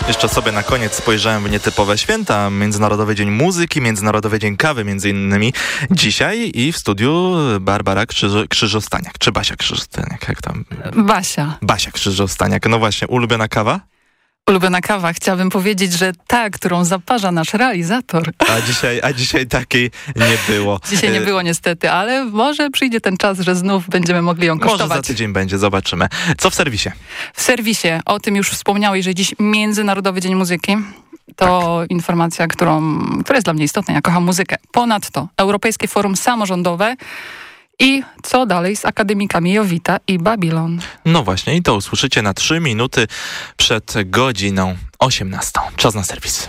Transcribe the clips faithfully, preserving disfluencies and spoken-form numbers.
Jeszcze sobie na koniec spojrzałem w nietypowe święta. Międzynarodowy Dzień Muzyki, Międzynarodowy Dzień Kawy między innymi dzisiaj i w studiu Barbara Krzyż- Krzyżostaniak, czy Basia Krzyżostaniak, jak tam? Basia. Basia Krzyżostaniak, no właśnie, ulubiona kawa? Ulubiona kawa. Chciałabym powiedzieć, że ta, którą zaparza nasz realizator. A dzisiaj, a dzisiaj takiej nie było. Dzisiaj nie było niestety, ale może przyjdzie ten czas, że znów będziemy mogli ją kosztować. Może za tydzień będzie, zobaczymy. Co w serwisie? W serwisie, o tym już wspomniałeś, że dziś Międzynarodowy Dzień Muzyki. To tak. Informacja, którą, która jest dla mnie istotna. Ja kocham muzykę. Ponadto Europejskie Forum Samorządowe. I co dalej z akademikami Jowita i Babylon? No właśnie, i to usłyszycie na trzy minuty przed godziną osiemnastą. Czas na serwis.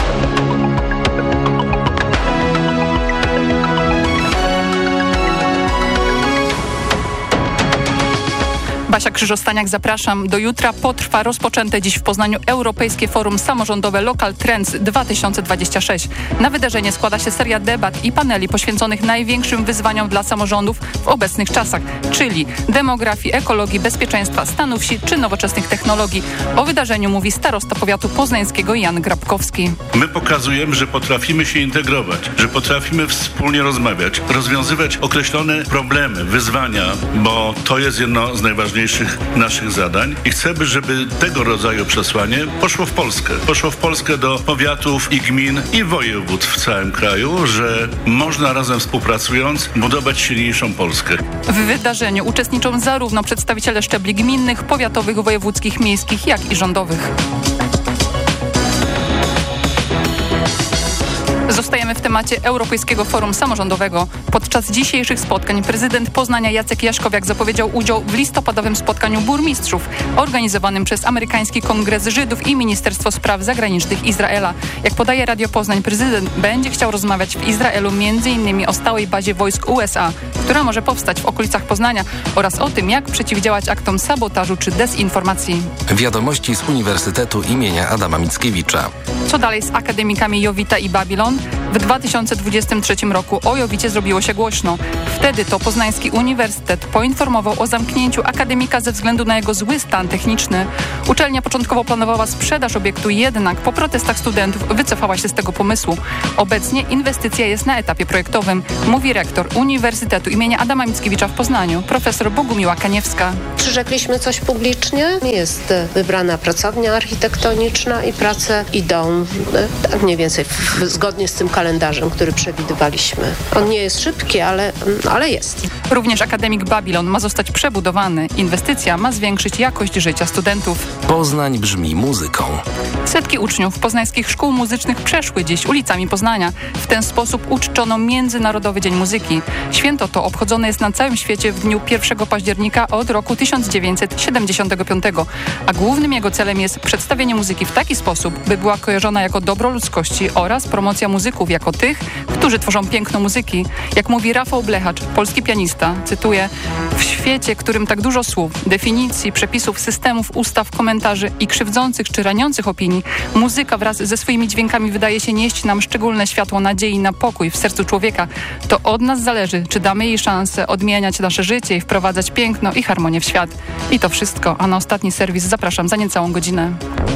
Basia Krzyżostaniak, zapraszam. Do jutra potrwa rozpoczęte dziś w Poznaniu Europejskie Forum Samorządowe Local Trends dwa tysiące dwadzieścia sześć. Na wydarzenie składa się seria debat i paneli poświęconych największym wyzwaniom dla samorządów w obecnych czasach, czyli demografii, ekologii, bezpieczeństwa, stanu wsi czy nowoczesnych technologii. O wydarzeniu mówi starosta powiatu poznańskiego Jan Grabkowski. My pokazujemy, że potrafimy się integrować, że potrafimy wspólnie rozmawiać, rozwiązywać określone problemy, wyzwania, bo to jest jedno z najważniejszych naszych zadań i chcemy, żeby tego rodzaju przesłanie poszło w Polskę. Poszło w Polskę do powiatów i gmin i województw w całym kraju, że można razem współpracując budować silniejszą Polskę. W wydarzeniu uczestniczą zarówno przedstawiciele szczebli gminnych, powiatowych, wojewódzkich, miejskich, jak i rządowych. Zostajemy w temacie Europejskiego Forum Samorządowego. Podczas dzisiejszych spotkań prezydent Poznania Jacek Jaśkowiak zapowiedział udział w listopadowym spotkaniu burmistrzów organizowanym przez amerykański Kongres Żydów i Ministerstwo Spraw Zagranicznych Izraela. Jak podaje Radio Poznań, prezydent będzie chciał rozmawiać w Izraelu między innymi o stałej bazie wojsk U S A, która może powstać w okolicach Poznania oraz o tym, jak przeciwdziałać aktom sabotażu czy dezinformacji. Wiadomości z Uniwersytetu imienia Adama Mickiewicza. Co dalej z akademikami Jowita i Babylon? W dwa tysiące dwudziestym trzecim roku o Jowicie zrobiło się głośno. Wtedy to Poznański Uniwersytet poinformował o zamknięciu akademika ze względu na jego zły stan techniczny. Uczelnia początkowo planowała sprzedaż obiektu, jednak po protestach studentów wycofała się z tego pomysłu. Obecnie inwestycja jest na etapie projektowym, mówi rektor Uniwersytetu imienia Adama Mickiewicza w Poznaniu, profesor Bogumiła Kaniewska. Przyrzekliśmy coś publicznie. Jest wybrana pracownia architektoniczna i prace idą tak mniej więcej w, zgodnie z tym kalendarzem, który przewidywaliśmy. On nie jest szybki, ale, ale jest. Również akademik Babylon ma zostać przebudowany. Inwestycja ma zwiększyć jakość życia studentów. Poznań brzmi muzyką. Setki uczniów poznańskich szkół muzycznych przeszły dziś ulicami Poznania. W ten sposób uczczono Międzynarodowy Dzień Muzyki. Święto to obchodzone jest na całym świecie w dniu pierwszego października od roku tysiąc dziewięćset siedemdziesiątego piątego, a głównym jego celem jest przedstawienie muzyki w taki sposób, by była kojarzona jako dobro ludzkości oraz promocja muzyków jako tych, którzy tworzą piękno muzyki. Jak mówi Rafał Blechacz, polski pianista, cytuję: w świecie, którym tak dużo słów, definicji, przepisów, systemów, ustaw, komentarzy i krzywdzących czy raniących opinii, muzyka wraz ze swoimi dźwiękami wydaje się nieść nam szczególne światło nadziei na pokój w sercu człowieka. To od nas zależy, czy damy jej szansę odmieniać nasze życie i wprowadzać piękno i harmonię w świat. I to wszystko, a na ostatni serwis zapraszam za niecałą godzinę.